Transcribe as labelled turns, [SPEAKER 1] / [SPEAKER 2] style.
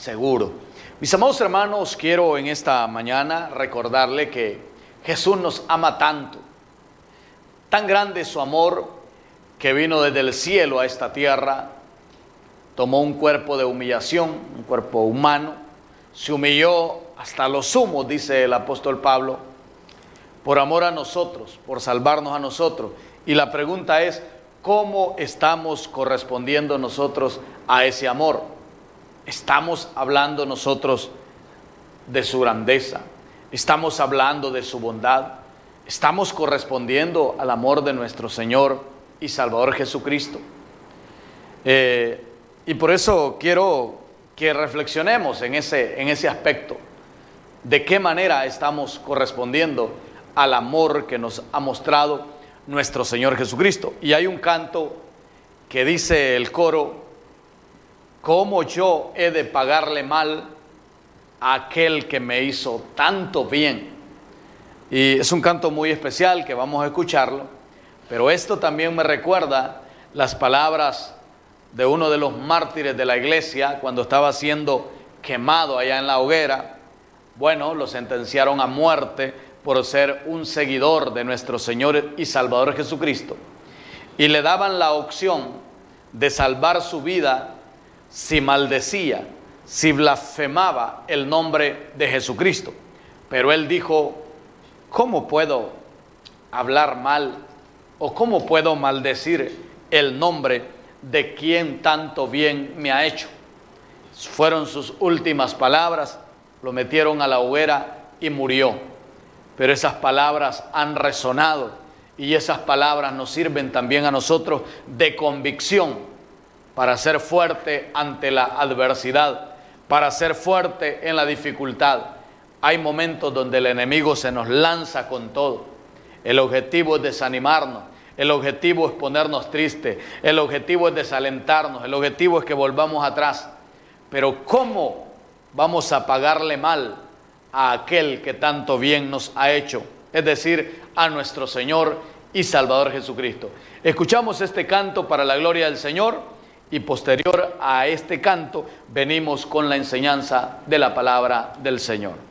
[SPEAKER 1] seguro. Mis amados hermanos, quiero en esta mañana recordarle que Jesús nos ama tanto. Tan grande es su amor que vino desde el cielo a esta tierra, tomó un cuerpo de humillación, un cuerpo humano, se humilló hasta lo sumo, dice el apóstol Pablo, por amor a nosotros, por salvarnos a nosotros. Y la pregunta es, ¿cómo estamos correspondiendo nosotros a ese amor? ¿Estamos hablando nosotros de su grandeza? ¿Estamos hablando de su bondad? ¿Estamos correspondiendo al amor de nuestro Señor y Salvador Jesucristo? Y por eso quiero que reflexionemos en ese aspecto. ¿De qué manera estamos correspondiendo al amor que nos ha mostrado nuestro Señor Jesucristo? Y hay un canto que dice el coro: ¿cómo yo he de pagarle mal a aquel que me hizo tanto bien? Y es un canto muy especial que vamos a escucharlo, pero esto también me recuerda las palabras de uno de los mártires de la iglesia cuando estaba siendo quemado allá en la hoguera. Bueno, lo sentenciaron a muerte por ser un seguidor de nuestro Señor y Salvador Jesucristo, y le daban la opción de salvar su vida si maldecía, si blasfemaba el nombre de Jesucristo. Pero él dijo: ¿cómo puedo hablar mal o cómo puedo maldecir el nombre de quien tanto bien me ha hecho? Fueron sus últimas palabras, lo metieron a la hoguera y murió. Pero esas palabras han resonado y esas palabras nos sirven también a nosotros de convicción para ser fuerte ante la adversidad, para ser fuerte en la dificultad. Hay momentos donde el enemigo se nos lanza con todo. El objetivo es desanimarnos, el objetivo es ponernos tristes, el objetivo es desalentarnos, el objetivo es que volvamos atrás. Pero ¿cómo vamos a pagarle mal a aquel que tanto bien nos ha hecho? Es decir, a nuestro Señor y Salvador Jesucristo. Escuchamos este canto para la gloria del Señor y posterior a este canto venimos con la enseñanza de la palabra del Señor.